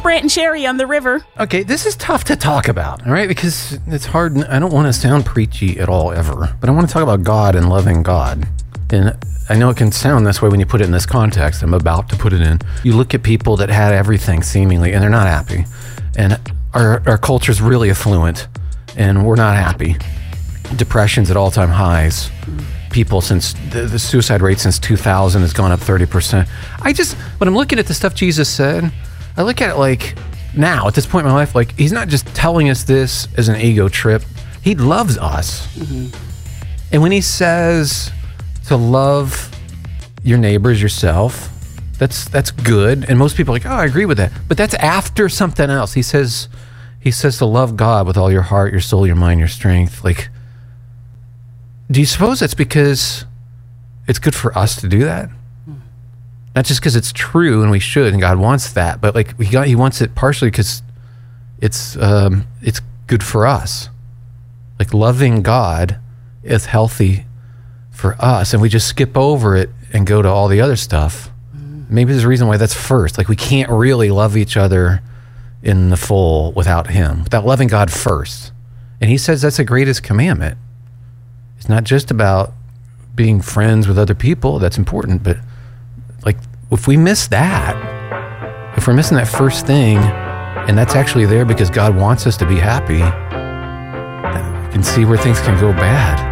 Brant and Sherry on the river. Okay, this is tough to talk about, all right? Because it's hard. I don't want to sound preachy at all, ever. But I want to talk about God and loving God. And I know it can sound this way when you put it in this context. I'm about to put it in. You look at people that had everything, seemingly, and they're not happy. And our culture's really affluent, and we're not happy. Depression's at all-time highs. People since the suicide rate since 2000 has gone up 30%. When I'm looking at the stuff Jesus said, I look at it like now at this point in my life, like he's not just telling us this as an ego trip. He loves us. Mm-hmm. And when he says to love your neighbors, yourself, that's good. And most people are like, oh, I agree with that. But that's after something else. He says to love God with all your heart, your soul, your mind, your strength. Like, do you suppose that's because it's good for us to do that? Not just because it's true and we should and God wants that, but like he wants it partially because it's good for us. Like loving God is healthy for us, and we just skip over it and go to all the other stuff. Maybe there's a reason why that's first. Like we can't really love each other in the full without him, without loving God first. And he says that's the greatest commandment. It's not just about being friends with other people. That's important. But like, if we miss that, if we're missing that first thing, and that's actually there because God wants us to be happy, you can see where things can go bad.